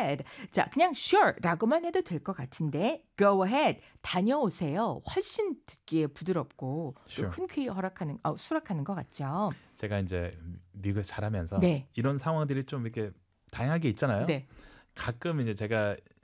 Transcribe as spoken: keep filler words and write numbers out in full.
ahead. 자, 그냥 sure라고만 해도 될 것 같은데 go ahead, 다녀오세요. 훨씬 듣기에 부드럽고 Sure. 또 흔쾌히 허락하는, 어, 수락하는 것 같죠. 제가 이제 미국에서 자라면서 네. 이런 상황들이 좀 이렇게 다양하게 있잖아요. 네. 가끔 이제 제가